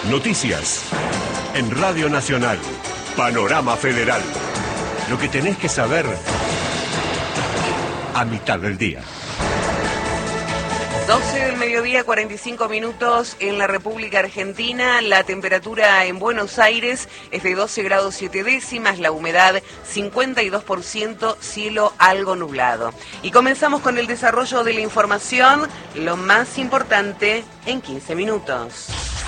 Noticias. En Radio Nacional. Panorama Federal. Lo que tenés que saber a mitad del día. 12 del mediodía, 45 minutos en la República Argentina. La temperatura en Buenos Aires es de 12 grados 7 décimas, la humedad 52%, cielo algo nublado. Y comenzamos con el desarrollo de la información, lo más importante en 15 minutos.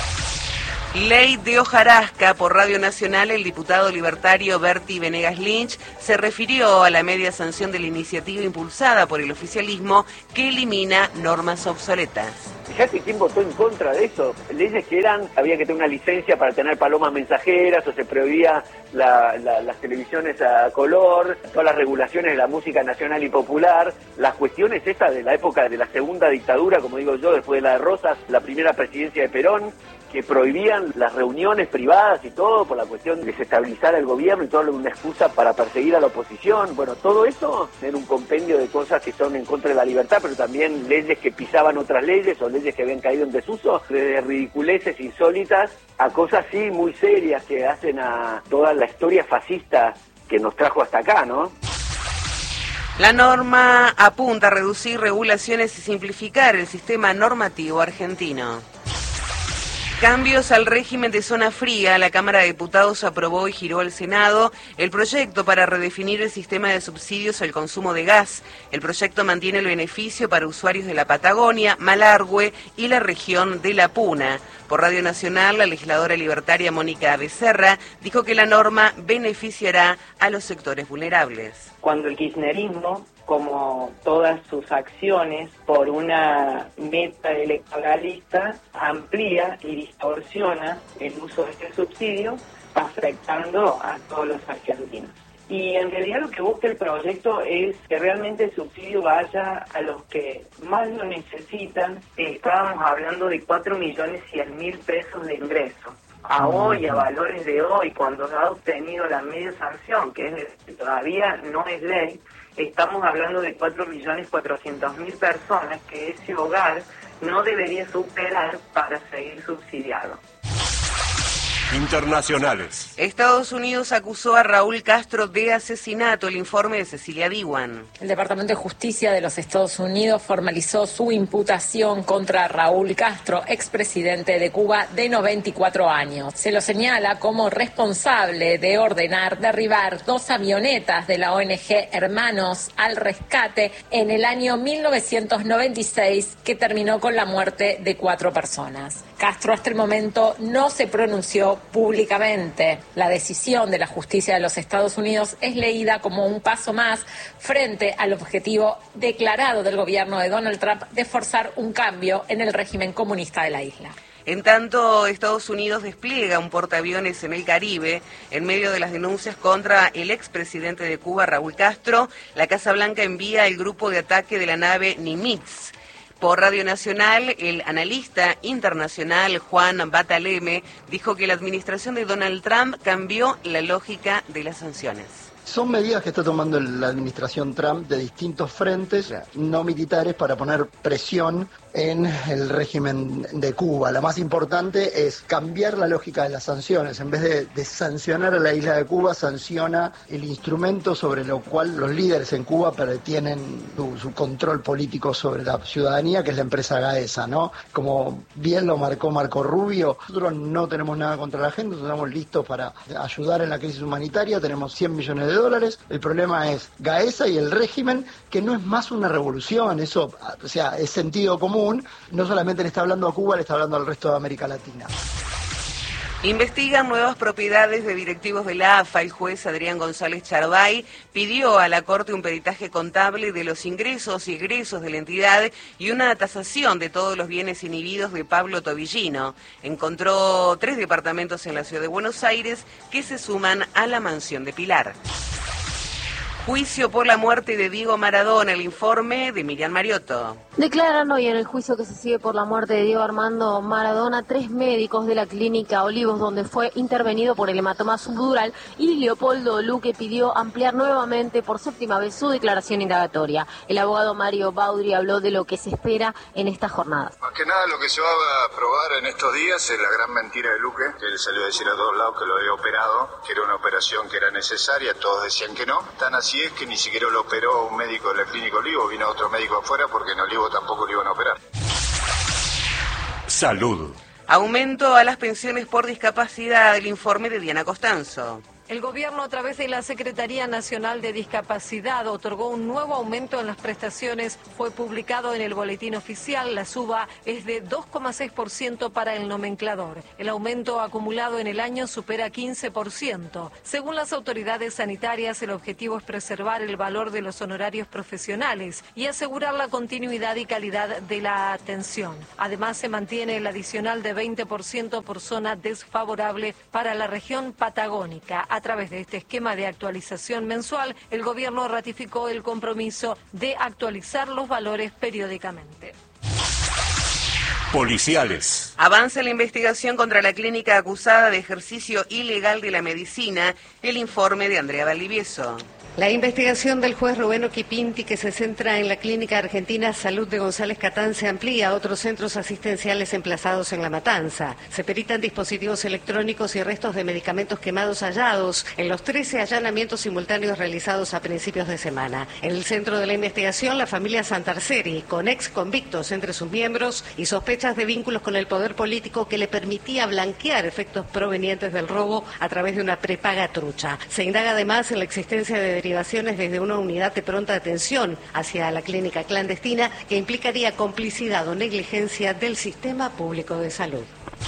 Ley de hojarasca. Por Radio Nacional, el diputado libertario Berti Venegas Lynch se refirió a la media sanción de la iniciativa impulsada por el oficialismo que elimina normas obsoletas. Fíjate quién votó en contra de eso. Leyes que había que tener una licencia para tener palomas mensajeras, o se prohibía las televisiones a color, todas las regulaciones de la música nacional y popular, las cuestiones estas de la época de la segunda dictadura, como digo yo, después de la de Rosas, la primera presidencia de Perón, que prohibían las reuniones privadas y todo por la cuestión de desestabilizar el gobierno y todo una excusa para perseguir a la oposición. Bueno, todo eso era un compendio de cosas que son en contra de la libertad, pero también leyes que pisaban otras leyes o leyes que habían caído en desuso, desde ridiculeces insólitas a cosas sí muy serias que hacen a toda la historia fascista que nos trajo hasta acá, ¿no? La norma apunta a reducir regulaciones y simplificar el sistema normativo argentino. Cambios al régimen de zona fría. La Cámara de Diputados aprobó y giró al Senado el proyecto para redefinir el sistema de subsidios al consumo de gas. El proyecto mantiene el beneficio para usuarios de la Patagonia, Malargüe y la región de La Puna. Por Radio Nacional, la legisladora libertaria Mónica Becerra dijo que la norma beneficiará a los sectores vulnerables. Cuando el kirchnerismo, como todas sus acciones, por una meta electoralista, amplía y distorsiona el uso de este subsidio, afectando a todos los argentinos. Y en realidad lo que busca el proyecto es que realmente el subsidio vaya a los que más lo necesitan. Estábamos hablando de 4.100.000 pesos de ingreso. A hoy, a valores de hoy, cuando ha obtenido la media sanción, que todavía no es ley, estamos hablando de 4.400.000 personas que ese hogar no debería superar para seguir subsidiado. Internacionales. Estados Unidos acusó a Raúl Castro de asesinato. El informe de Cecilia Diwan. El Departamento de Justicia de los Estados Unidos formalizó su imputación contra Raúl Castro, expresidente de Cuba de 94 años. Se lo señala como responsable de ordenar derribar 2 avionetas de la ONG Hermanos al Rescate en el año 1996, que terminó con la muerte de 4 personas. Castro hasta el momento no se pronunció públicamente. La decisión de la justicia de los Estados Unidos es leída como un paso más frente al objetivo declarado del gobierno de Donald Trump de forzar un cambio en el régimen comunista de la isla. En tanto, Estados Unidos despliega un portaaviones en el Caribe en medio de las denuncias contra el expresidente de Cuba, Raúl Castro. La Casa Blanca envía el grupo de ataque de la nave Nimitz. Por Radio Nacional, el analista internacional Juan Bataleme dijo que la administración de Donald Trump cambió la lógica de las sanciones. Son medidas que está tomando la administración Trump de distintos frentes no militares para poner presión en el régimen de Cuba. La más importante es cambiar la lógica de las sanciones. En vez de sancionar a la isla de Cuba, sanciona el instrumento sobre lo cual los líderes en Cuba tienen su control político sobre la ciudadanía, que es la empresa Gaesa, ¿no? Como bien lo marcó Marco Rubio, nosotros no tenemos nada contra la gente, nosotros estamos listos para ayudar en la crisis humanitaria, tenemos 100 millones de dólares. El problema es Gaesa y el régimen, que no es más una revolución, eso, o sea, es sentido común. No solamente le está hablando a Cuba, le está hablando al resto de América Latina. Investigan nuevas propiedades de directivos de la AFA. El juez Adrián González Charbay pidió a la Corte un peritaje contable de los ingresos y egresos de la entidad y una tasación de todos los bienes inhibidos de Pablo Tobillino. Encontró 3 departamentos en la ciudad de Buenos Aires que se suman a la mansión de Pilar. Juicio por la muerte de Diego Maradona, el informe de Miriam Mariotto. Declaran hoy en el juicio que se sigue por la muerte de Diego Armando Maradona 3 médicos de la clínica Olivos, donde fue intervenido por el hematoma subdural, y Leopoldo Luque pidió ampliar nuevamente por 7ª vez su declaración indagatoria. El abogado Mario Baudri habló de lo que se espera en esta jornada. Más que nada lo que se va a probar en estos días es la gran mentira de Luque, que él salió a decir a todos lados que lo había operado, que era una operación que era necesaria, todos decían que no. Tan así es que ni siquiera lo operó un médico de la clínica Olivo, vino otro médico afuera porque en Olivo tampoco lo iban a operar. Salud. Aumento a las pensiones por discapacidad, el informe de Diana Costanzo. El gobierno, a través de la Secretaría Nacional de Discapacidad, otorgó un nuevo aumento en las prestaciones. Fue publicado en el boletín oficial. La suba es de 2,6% para el nomenclador. El aumento acumulado en el año supera 15%. Según las autoridades sanitarias, el objetivo es preservar el valor de los honorarios profesionales y asegurar la continuidad y calidad de la atención. Además, se mantiene el adicional de 20% por zona desfavorable para la región patagónica. A través de este esquema de actualización mensual, el gobierno ratificó el compromiso de actualizar los valores periódicamente. Policiales. Avanza la investigación contra la clínica acusada de ejercicio ilegal de la medicina, el informe de Andrea Valdivieso. La investigación del juez Rubén Oquipinti, que se centra en la Clínica Argentina Salud de González Catán, se amplía a otros centros asistenciales emplazados en La Matanza. Se peritan dispositivos electrónicos y restos de medicamentos quemados hallados en los 13 allanamientos simultáneos realizados a principios de semana. En el centro de la investigación, la familia Santarceri, con ex convictos entre sus miembros y sospechas de vínculos con el poder político que le permitía blanquear efectos provenientes del robo a través de una prepaga trucha. Se indaga además en la existencia de derivaciones desde una unidad de pronta atención hacia la clínica clandestina que implicaría complicidad o negligencia del sistema público de salud.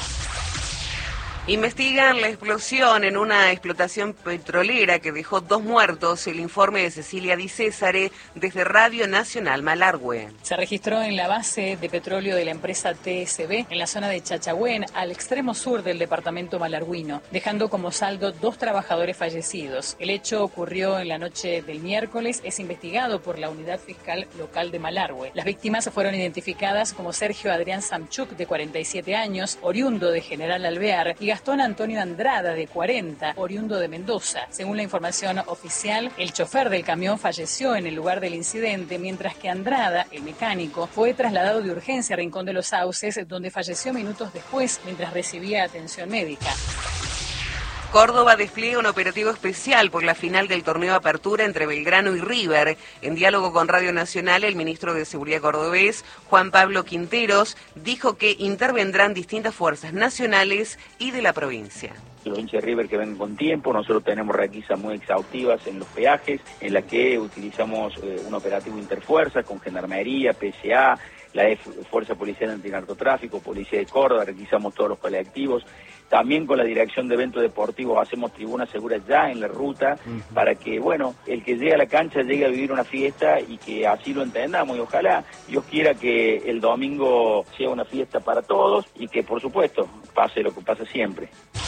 Investigan la explosión en una explotación petrolera que dejó 2 muertos, el informe de Cecilia Di Césare desde Radio Nacional Malargüe. Se registró en la base de petróleo de la empresa TSB en la zona de Chachagüén, al extremo sur del departamento malargüino, dejando como saldo 2 trabajadores fallecidos. El hecho ocurrió en la noche del miércoles, es investigado por la Unidad Fiscal Local de Malargüe. Las víctimas fueron identificadas como Sergio Adrián Samchuk, de 47 años, oriundo de General Alvear, y Gastón Antonio Andrada, de 40, oriundo de Mendoza. Según la información oficial, el chofer del camión falleció en el lugar del incidente, mientras que Andrada, el mecánico, fue trasladado de urgencia a Rincón de los Sauces, donde falleció minutos después mientras recibía atención médica. Córdoba despliega un operativo especial por la final del torneo Apertura entre Belgrano y River. En diálogo con Radio Nacional, el ministro de Seguridad cordobés, Juan Pablo Quinteros, dijo que intervendrán distintas fuerzas nacionales y de la provincia. Los hinchas de River que ven con tiempo, nosotros tenemos requisas muy exhaustivas en los peajes, en la que utilizamos un operativo interfuerza con Gendarmería, PSA, la Fuerza Policial Antinarcotráfico, Policía de Córdoba, requisamos todos los colectivos. También con la Dirección de Eventos Deportivos hacemos tribunas seguras ya en la ruta para que, bueno, el que llegue a la cancha llegue a vivir una fiesta y que así lo entendamos. Y ojalá Dios quiera que el domingo sea una fiesta para todos y que, por supuesto, pase lo que pasa siempre.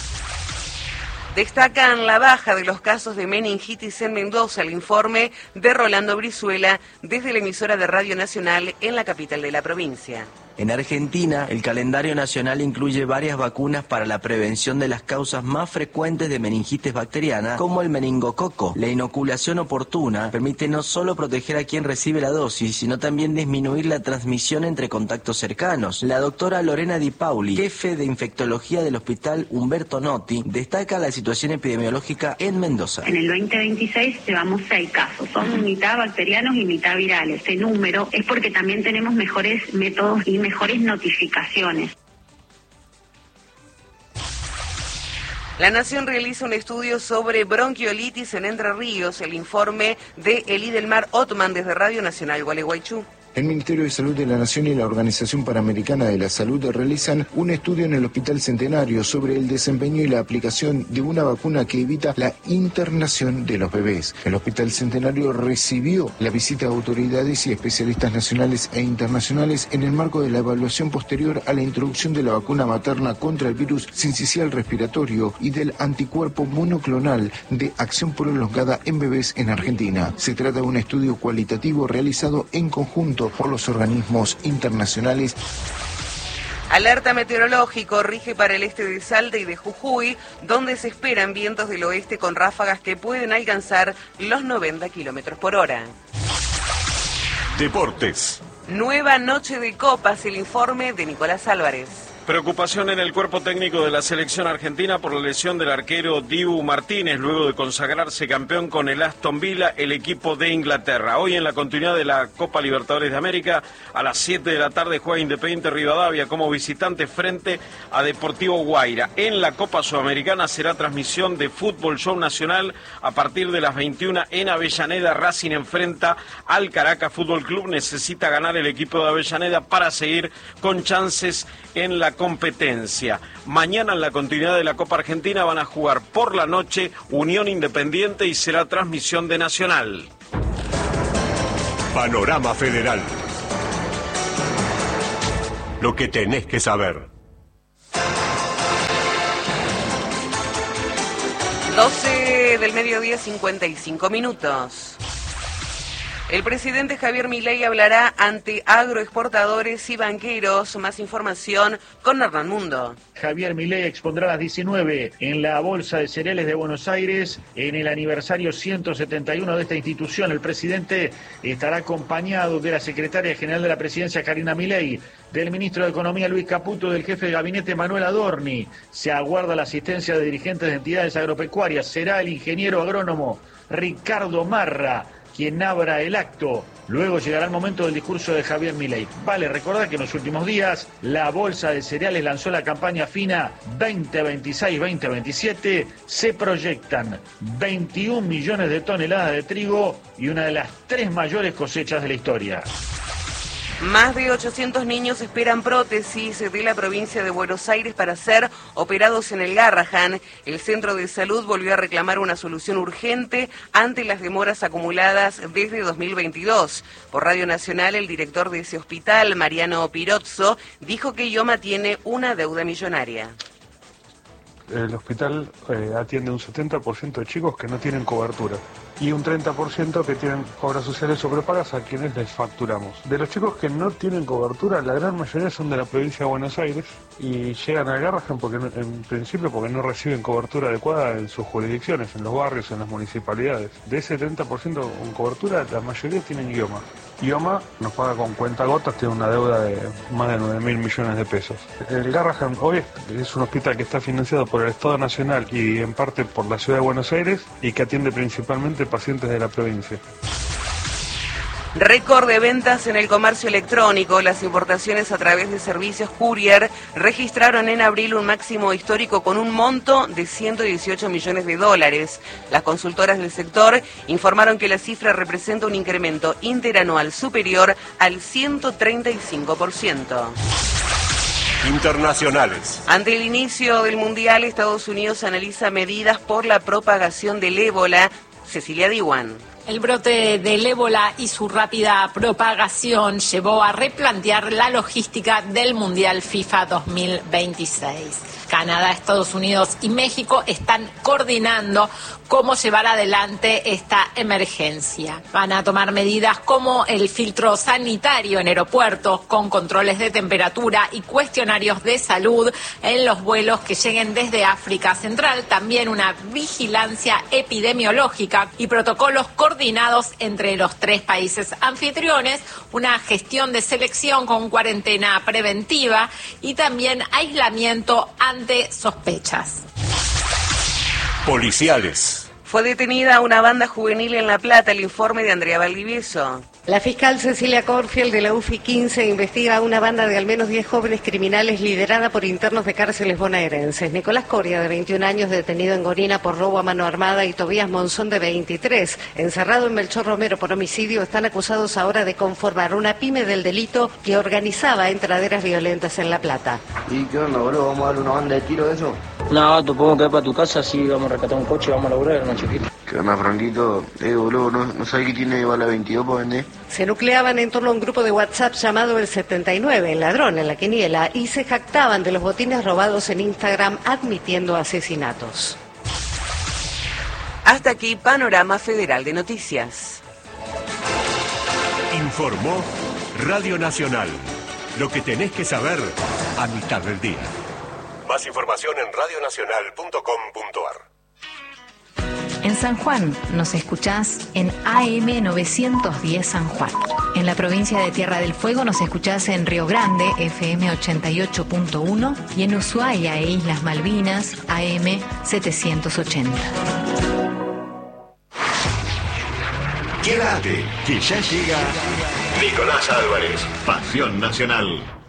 Destacan la baja de los casos de meningitis en Mendoza, el informe de Rolando Brizuela desde la emisora de Radio Nacional en la capital de la provincia. En Argentina, el calendario nacional incluye varias vacunas para la prevención de las causas más frecuentes de meningitis bacteriana, como el meningococo. La inoculación oportuna permite no solo proteger a quien recibe la dosis, sino también disminuir la transmisión entre contactos cercanos. La doctora Lorena Di Pauli, jefe de infectología del Hospital Humberto Notti, destaca la situación epidemiológica en Mendoza. En el 2026 llevamos 6 casos, son mitad bacterianos y mitad virales. Este número es porque también tenemos mejores métodos y mejores notificaciones. La Nación realiza un estudio sobre bronquiolitis en Entre Ríos, el informe de Elidelmar Otman desde Radio Nacional Gualeguaychú. El Ministerio de Salud de la Nación y la Organización Panamericana de la Salud realizan un estudio en el Hospital Centenario sobre el desempeño y la aplicación de una vacuna que evita la internación de los bebés. El Hospital Centenario recibió la visita de autoridades y especialistas nacionales e internacionales en el marco de la evaluación posterior a la introducción de la vacuna materna contra el virus sincicial respiratorio y del anticuerpo monoclonal de acción prolongada en bebés en Argentina. Se trata de un estudio cualitativo realizado en conjunto por los organismos internacionales. Alerta meteorológico rige para el este de Salta y de Jujuy, donde se esperan vientos del oeste con ráfagas que pueden alcanzar los 90 kilómetros por hora. Deportes. Nueva noche de copas, el informe de Nicolás Álvarez. Preocupación en el cuerpo técnico de la selección argentina por la lesión del arquero Dibu Martínez, luego de consagrarse campeón con el Aston Villa, el equipo de Inglaterra. Hoy en la continuidad de la Copa Libertadores de América, a las 7 de la tarde juega Independiente Rivadavia como visitante frente a Deportivo Guaira. En la Copa Sudamericana será transmisión de Fútbol Show Nacional a partir de las 21 en Avellaneda. Racing enfrenta al Caracas Fútbol Club. Necesita ganar el equipo de Avellaneda para seguir con chances en la competencia. Mañana en la continuidad de la Copa Argentina van a jugar por la noche Unión Independiente y será transmisión de Nacional. Panorama Federal. Lo que tenés que saber. 12 del mediodía, 55 minutos. El presidente Javier Milei hablará ante agroexportadores y banqueros. Más información con Hernán Mundo. Javier Milei expondrá a las 19 en la Bolsa de Cereales de Buenos Aires en el aniversario 171 de esta institución. El presidente estará acompañado de la secretaria general de la presidencia, Karina Milei, del ministro de Economía, Luis Caputo, del jefe de gabinete, Manuel Adorni. Se aguarda la asistencia de dirigentes de entidades agropecuarias. Será el ingeniero agrónomo Ricardo Marra quien abra el acto. Luego llegará el momento del discurso de Javier Milei. Vale recordar que en los últimos días la Bolsa de Cereales lanzó la campaña FINA 2026-2027. Se proyectan 21 millones de toneladas de trigo y una de las 3 mayores cosechas de la historia. Más de 800 niños esperan prótesis de la provincia de Buenos Aires para ser operados en el Garrahan. El centro de salud volvió a reclamar una solución urgente ante las demoras acumuladas desde 2022. Por Radio Nacional, el director de ese hospital, Mariano Pirozzo, dijo que IOMA tiene una deuda millonaria. El hospital atiende un 70% de chicos que no tienen cobertura y un 30% que tienen obras sociales o prepagas a quienes les facturamos. De los chicos que no tienen cobertura, la gran mayoría son de la provincia de Buenos Aires y llegan al Garrahan en principio porque no reciben cobertura adecuada en sus jurisdicciones, en los barrios, en las municipalidades. De ese 30% con cobertura, la mayoría tienen IOMA. IOMA nos paga con cuentagotas, tiene una deuda de más de 9.000 millones de pesos. El Garrahan hoy es un hospital que está financiado por el Estado Nacional y en parte por la Ciudad de Buenos Aires y que atiende principalmente pacientes de la provincia. Récord de ventas en el comercio electrónico. Las importaciones a través de servicios courier registraron en abril un máximo histórico con un monto de 118 millones de dólares. Las consultoras del sector informaron que la cifra representa un incremento interanual superior al 135%. Internacionales. Ante el inicio del Mundial, Estados Unidos analiza medidas por la propagación del ébola. Cecilia Diwan. El brote del ébola y su rápida propagación llevó a replantear la logística del Mundial FIFA 2026. Canadá, Estados Unidos y México están coordinando cómo llevar adelante esta emergencia. Van a tomar medidas como el filtro sanitario en aeropuertos, con controles de temperatura y cuestionarios de salud en los vuelos que lleguen desde África Central, también una vigilancia epidemiológica y protocolos coordinados entre los 3 países anfitriones, una gestión de selección con cuarentena preventiva y también aislamiento ante sospechas. Policiales. Fue detenida una banda juvenil en La Plata. El informe de Andrea Valdivieso. La fiscal Cecilia Corfield de la UFI 15 investiga a una banda de al menos 10 jóvenes criminales liderada por internos de cárceles bonaerenses. Nicolás Coria, de 21 años, detenido en Gorina por robo a mano armada, y Tobías Monzón, de 23, encerrado en Melchor Romero por homicidio, están acusados ahora de conformar una pyme del delito que organizaba entraderas violentas en La Plata. ¿Y qué onda, boludo? ¿Vamos a darle una banda de tiro de eso? No, te podemos quedar para tu casa, así vamos a rescatar un coche y vamos a laburar, hermano chiquito. ¿Qué onda, Franquito? Boludo, ¿no sabés que tiene bala 22 para vender? Se nucleaban en torno a un grupo de WhatsApp llamado El 79, el ladrón en la quiniela, y se jactaban de los botines robados en Instagram, admitiendo asesinatos. Hasta aquí, Panorama Federal de Noticias. Informó Radio Nacional. Lo que tenés que saber a mitad del día. Más información en radionacional.com.ar. En San Juan nos escuchás en AM 910 San Juan. En la provincia de Tierra del Fuego nos escuchás en Río Grande, FM 88.1, y en Ushuaia e Islas Malvinas, AM 780. Quédate, que ya llega Nicolás Álvarez, Pasión Nacional.